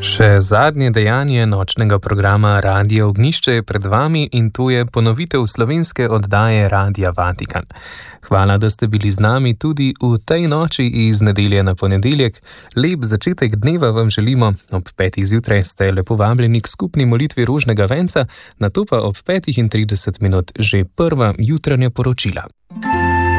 Še zadnje dejanje nočnega programa Radio Ognjišče je pred vami in to je ponovitev slovenske oddaje Radia Vatikan. Hvala, da ste bili z nami tudi v tej noči iz nedelje na ponedeljek. Lep začetek dneva vam želimo. Ob 5. zjutraj ste lepo vabljeni k skupni molitvi rožnega venca, nato pa ob 5:30 že prva jutranja poročila.